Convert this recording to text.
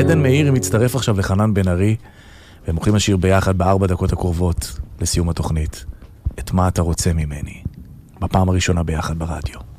עדן מאיר מצטרף עכשיו לחנן בן ארי, והם הולכים לשיר ביחד ב4 דקות הקרובות לסיום התוכנית. את מה אתה רוצה ממני? בפעם הראשונה ביחד ברדיו.